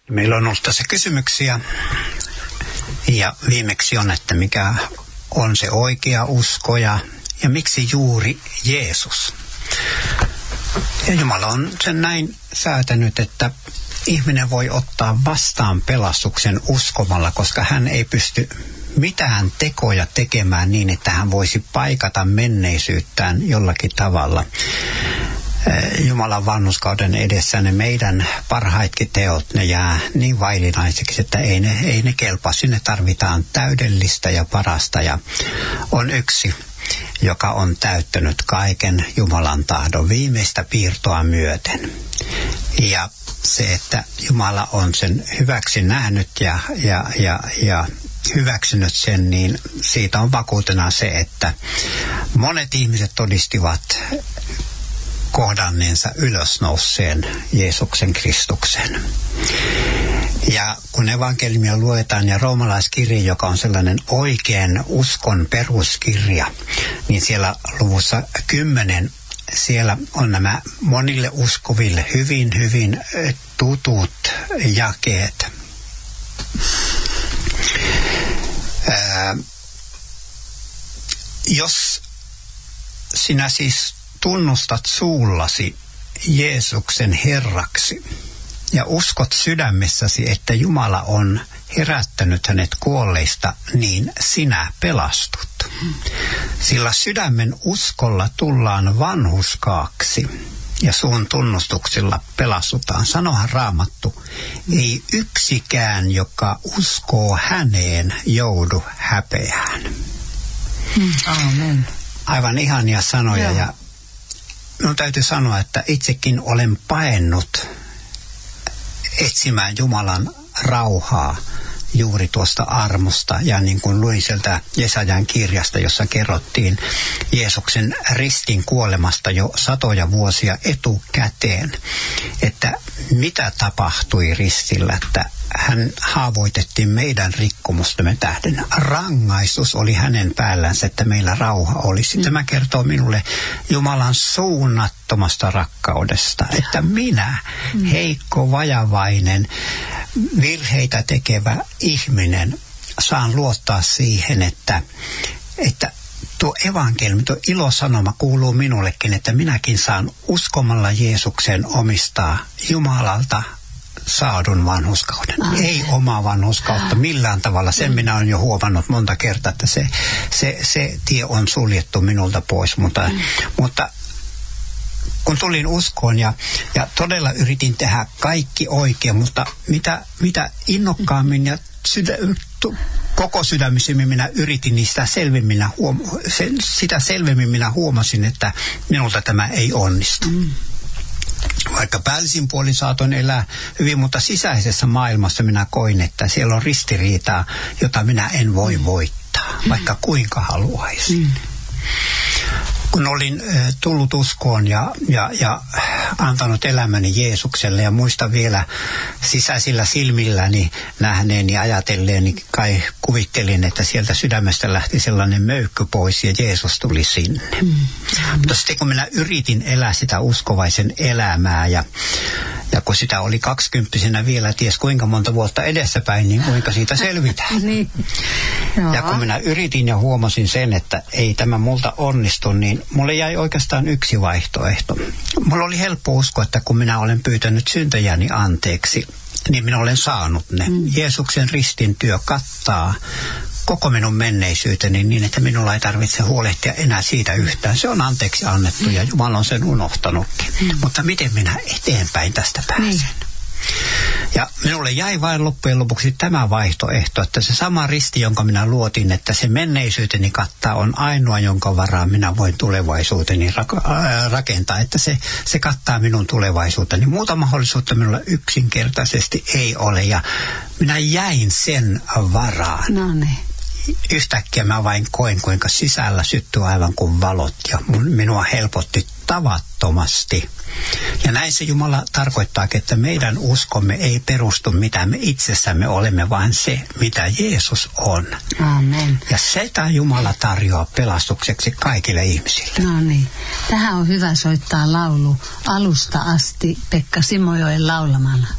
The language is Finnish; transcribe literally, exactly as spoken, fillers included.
Meillä on ollut tässä kysymyksiä ja viimeksi on, että mikä on se oikea usko ja, ja miksi juuri Jeesus. Ja Jumala on sen näin säätänyt, että ihminen voi ottaa vastaan pelastuksen uskomalla, koska hän ei pysty mitään tekoja tekemään niin, että hän voisi paikata menneisyyttään jollakin tavalla. Jumalan vanhurskauden edessä ne meidän parhaitkin teot, ne jää niin vaillinaisiksi, että ei ne, ei ne kelpaa. Sinne tarvitaan täydellistä ja parasta ja on yksi, joka on täyttänyt kaiken Jumalan tahdon viimeistä piirtoa myöten. Ja se, että Jumala on sen hyväksi nähnyt ja, ja, ja, ja hyväksynyt sen, niin siitä on vakuutena se, että monet ihmiset todistivat kohdanneensa ylösnouseen Jeesuksen Kristuksen. Ja kun evankeliumia luetaan ja roomalaiskirja, joka on sellainen oikein uskon peruskirja, niin siellä luvussa kymmenen, siellä on nämä monille uskoville hyvin, hyvin tutut jakeet. Ää, jos sinä siis tunnustat suullasi Jeesuksen Herraksi ja uskot sydämessäsi, että Jumala on herättänyt hänet kuolleista, niin sinä pelastut. Sillä sydämen uskolla tullaan vanhurskaaksi ja suun tunnustuksilla pelastutaan. Sanohan Raamattu, ei yksikään, joka uskoo häneen, joudu häpeään. Amen. Aivan ihania sanoja. Joo. Ja minun täytyy sanoa, että itsekin olen paennut etsimään Jumalan rauhaa juuri tuosta armosta. Ja niin kuin luin sieltä Jesajan kirjasta, jossa kerrottiin Jeesuksen ristin kuolemasta jo satoja vuosia etukäteen, että mitä tapahtui ristillä, että hän haavoitettiin meidän rikkomustamme tähden. Rangaistus oli hänen päällänsä, että meillä rauha olisi. Tämä kertoo minulle Jumalan suunnattomasta rakkaudesta, että minä, heikko, vajavainen, virheitä tekevä ihminen, saan luottaa siihen, että, että tuo evankeliumi, tuo ilosanoma kuuluu minullekin, että minäkin saan uskomalla Jeesukseen omistaa Jumalalta saadun vanhurskauden. Ah. Ei omaa vanhurskautta millään tavalla. Sen minä olen jo huomannut monta kertaa, että se, se, se tie on suljettu minulta pois. Mutta, mm. mutta kun tulin uskoon ja, ja todella yritin tehdä kaikki oikein, mutta mitä, mitä innokkaammin ja sydä, koko sydämisemmin minä yritin, niin sitä selvemmin minä, huom, se, sitä selvemmin minä huomasin, että minulta tämä ei onnistu. Mm. Vaikka päällisin puolin saatoin elää hyvin, mutta sisäisessä maailmassa minä koin, että siellä on ristiriitaa, jota minä en voi voittaa, vaikka kuinka haluaisin. Mm. Kun olin äh, tullut uskoon ja, ja, ja antanut elämäni Jeesukselle ja muistan vielä sisäisillä silmilläni nähneeni ja ajatelleeni, kai kuvittelin, että sieltä sydämestä lähti sellainen möykky pois ja Jeesus tuli sinne. Mm. Mutta sitten kun minä yritin elää sitä uskovaisen elämää ja, ja kun sitä oli kaksikymppisenä vielä ties kuinka monta vuotta edessäpäin, niin kuinka siitä selvitään. Niin. Ja kun minä yritin ja huomasin sen, että ei tämä multa onnistu, niin mulle jäi oikeastaan yksi vaihtoehto. Mulla oli helppo uskoa, että kun minä olen pyytänyt syntäjäni anteeksi, niin minä olen saanut ne. Mm. Jeesuksen ristin työ kattaa koko minun menneisyyteni niin, että minulla ei tarvitse huolehtia enää siitä yhtään. Se on anteeksi annettu ja Jumala on sen unohtanutkin. Mm. Mutta miten minä eteenpäin tästä pääsen? Niin. Ja minulle jäi vain loppujen lopuksi tämä vaihtoehto, että se sama risti, jonka minä luotin, että se menneisyyteni kattaa, on ainoa, jonka varaan minä voin tulevaisuuteni rakentaa, että se, se kattaa minun tulevaisuuteni. Muuta mahdollisuutta minulla yksinkertaisesti ei ole ja minä jäin sen varaan. No niin. Yhtäkkiä mä vain koin, kuinka sisällä syttyi aivan kuin valot ja minua helpotti tavattomasti. Ja näin se Jumala tarkoittaakin, että meidän uskomme ei perustu mitä me itsessämme olemme, vaan se, mitä Jeesus on. Amen. Ja sitä Jumala tarjoaa pelastukseksi kaikille ihmisille. No niin. Tähän on hyvä soittaa laulu alusta asti Pekka Simojoen laulamana.